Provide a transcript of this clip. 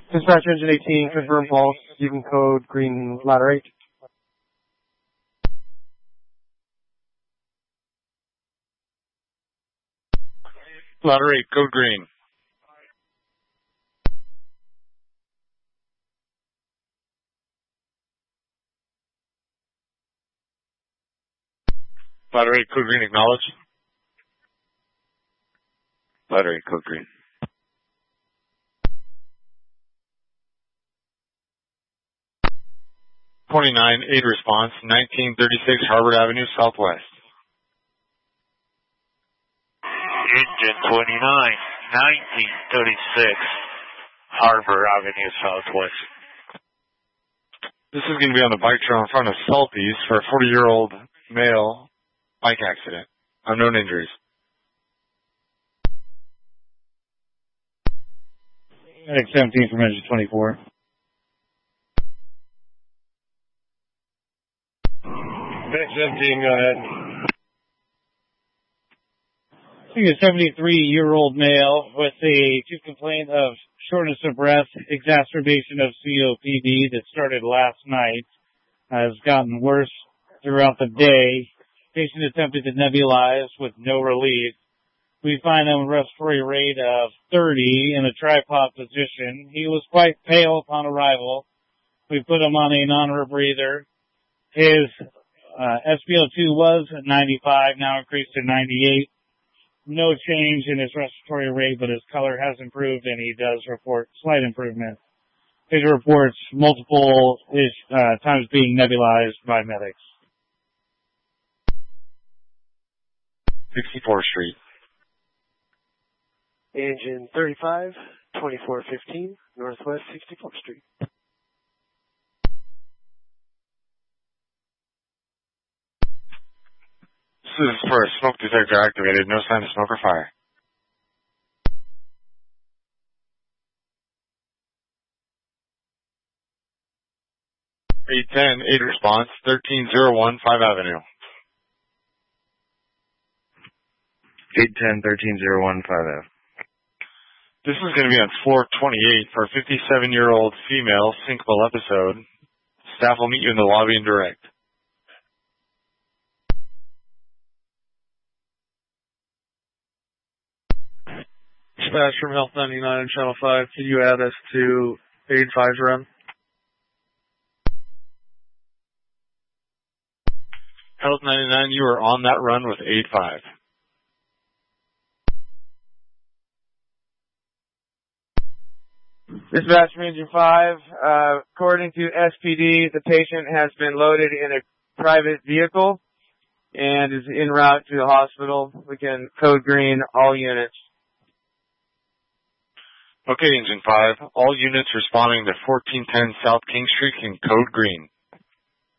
Dispatch Engine 18, confirm pulse, even code, green, ladder 8. Ladder 8, code green. Ladder 8, code green, acknowledge. Ladder 8, code green. 29, 8 response, 1936 Harvard Avenue, Southwest. Engine 29, 1936 Harvard Avenue, Southwest. This is going to be on the bike trail in front of Salties for a 40-year-old male bike accident. Unknown injuries. Medic 17 from Engine 24. Medic 17, go ahead. I think a 73-year-old male with a acute complaint of shortness of breath, exacerbation of COPD that started last night, has gotten worse throughout the day. Patient attempted to nebulize with no relief. We find him a respiratory rate of 30 in a tripod position. He was quite pale upon arrival. We put him on a non-rebreather. His SpO2 was at 95, now increased to 98. No change in his respiratory rate, but his color has improved, and he does report slight improvement. He reports multiple times being nebulized by medics. 64th Street. Engine 35, 2415, Northwest 64th Street. This is for a smoke detector activated, no sign of smoke or fire. (810) 8 response, 1301 5 Avenue. 810, 1301 5 Ave. This is going to be on floor 28 for a 57-year-old female syncopal episode. Staff will meet you in the lobby and direct. Dispatch from Health 99 and Channel 5, can you add us to 85's run? Health 99, you are on that run with 85. Dispatch from Engine 5, according to SPD, the patient has been loaded in a private vehicle and is en route to the hospital. We can code green all units. Okay, Engine 5, all units responding to 1410 South King Street can code green.